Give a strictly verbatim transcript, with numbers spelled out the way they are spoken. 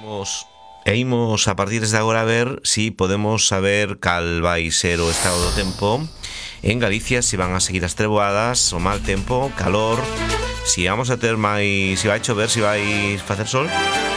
Imos, e imos a partir de agora a ver si podemos saber cal vai ser o estado do tempo en Galicia, se van a seguir as treboadas, o mal tempo, calor, si vamos a ter máis, si vai chover, si vai facer sol.